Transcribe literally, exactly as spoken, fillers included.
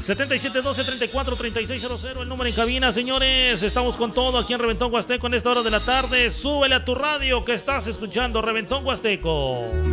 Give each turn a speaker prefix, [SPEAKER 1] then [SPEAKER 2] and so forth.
[SPEAKER 1] setenta y siete doce treinta y cuatro treinta y seis cero cero, el número en cabina, señores. Estamos con todo aquí en Reventón Huasteco en esta hora de la tarde. Súbele a tu radio que estás escuchando Reventón Huasteco.